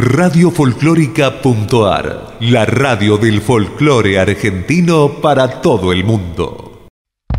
Radiofolclórica.ar, la radio del folclore argentino para todo el mundo.